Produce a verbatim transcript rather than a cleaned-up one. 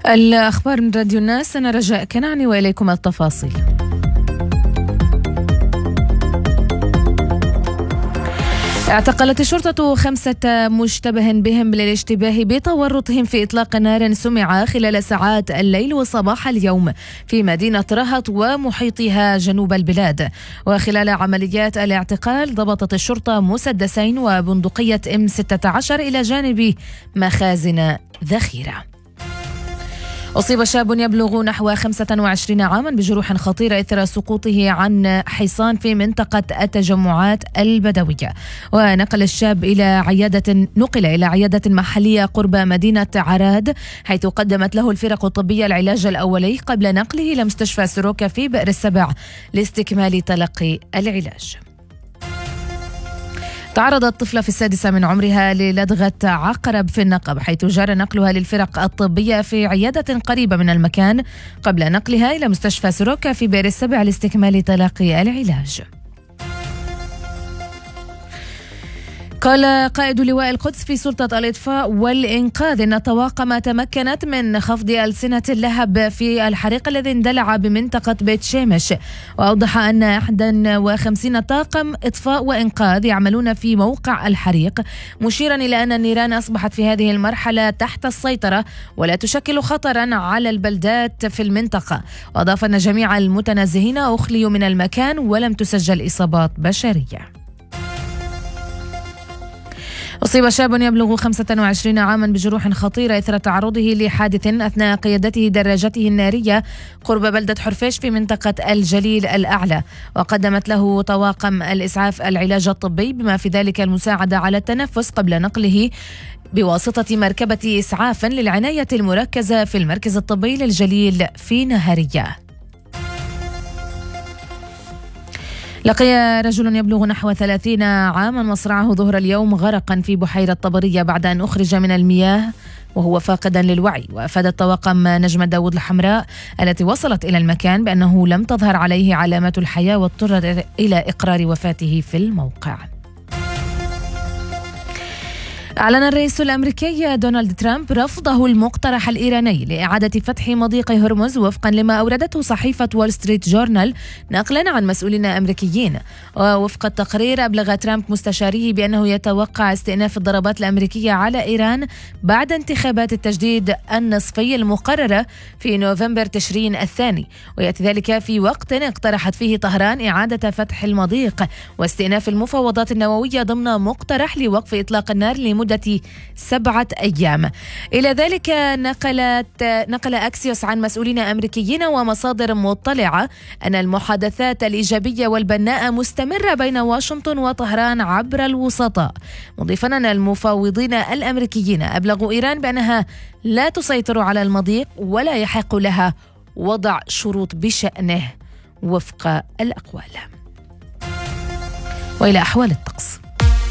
الأخبار من راديو الناس، أنا رجاء كنعني وإليكم التفاصيل. اعتقلت الشرطة خمسة مشتبه بهم للاشتباه بتورطهم في إطلاق نار سمع خلال ساعات الليل وصباح اليوم في مدينة رهط ومحيطها جنوب البلاد. وخلال عمليات الاعتقال ضبطت الشرطة مسدسين وبندقية إم ستة عشر إلى جانب مخازن ذخيرة. أصيب شاب يبلغ نحو خمسة وعشرين عاما بجروح خطيرة إثر سقوطه عن حصان في منطقة التجمعات البدوية، ونقل الشاب إلى عيادة نقل إلى عيادة محلية قرب مدينة عراد، حيث قدمت له الفرق الطبية العلاج الأولي قبل نقله إلى مستشفى سروكا في بئر السبع لاستكمال تلقي العلاج. تعرضت طفلة في السادسة من عمرها للدغة عقرب في النقب، حيث جرى نقلها للفرق الطبية في عيادة قريبة من المكان قبل نقلها إلى مستشفى سروكا في بئر السبع لاستكمال تلقي العلاج. قال قائد لواء القدس في سلطة الإطفاء والإنقاذ إن الطواقم تمكنت من خفض ألسنة اللهب في الحريق الذي اندلع بمنطقة بيت شامش، وأوضح أن أحد وخمسين طاقم إطفاء وإنقاذ يعملون في موقع الحريق، مشيرا إلى أن النيران أصبحت في هذه المرحلة تحت السيطرة ولا تشكل خطرا على البلدات في المنطقة. وأضاف أن جميع المتنزهين أخليوا من المكان ولم تسجل إصابات بشرية. أصيب شاب يبلغ خمسة وعشرين عاما بجروح خطيرة إثر تعرضه لحادث أثناء قيادته دراجته النارية قرب بلدة حرفيش في منطقة الجليل الأعلى، وقدمت له طواقم الإسعاف العلاج الطبي بما في ذلك المساعدة على التنفس قبل نقله بواسطة مركبة إسعاف للعناية المركزة في المركز الطبي للجليل في نهارية. لقي رجل يبلغ نحو ثلاثين عاما مصرعه ظهر اليوم غرقا في بحيرة طبرية بعد أن أخرج من المياه وهو فاقدا للوعي. وأفادت طواقم نجمة داود الحمراء التي وصلت إلى المكان بأنه لم تظهر عليه علامات الحياة واضطر إلى إقرار وفاته في الموقع. أعلن الرئيس الأمريكي دونالد ترامب رفضه المقترح الإيراني لإعادة فتح مضيق هرمز وفقا لما أوردته صحيفة وول ستريت جورنال نقلا عن مسؤولين أمريكيين. ووفق التقرير أبلغ ترامب مستشاريه بأنه يتوقع استئناف الضربات الأمريكية على إيران بعد انتخابات التجديد النصفي المقررة في نوفمبر تشرين الثاني، ويأتي ذلك في وقت اقترحت فيه طهران إعادة فتح المضيق واستئناف المفاوضات النووية ضمن مقترح لوقف إطلاق النار لمدة سبعة أيام. إلى ذلك نقلت نقل أكسيوس عن مسؤولين أمريكيين ومصادر مطلعة أن المحادثات الإيجابية والبناءة مستمرة بين واشنطن وطهران عبر الوسطاء، مضيفا أن المفاوضين الأمريكيين أبلغوا إيران بأنها لا تسيطر على المضيق ولا يحق لها وضع شروط بشأنه وفق الأقوال. وإلى أحوال الطقس.